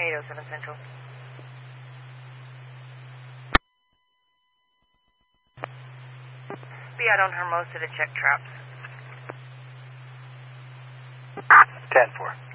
807 Central. Be out on Hermosa to check traps. 10-4.